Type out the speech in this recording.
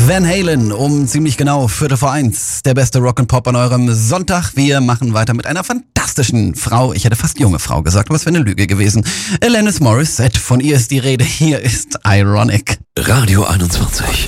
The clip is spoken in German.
Van Halen um ziemlich genau 1:15. Der beste Rock'n'Pop an eurem Sonntag. Wir machen weiter mit einer fantastischen Frau. Ich hätte fast junge Frau gesagt, aber es wäre eine Lüge gewesen. Alanis Morissette, von ihr ist die Rede. Hier ist Ironic. Radio 21.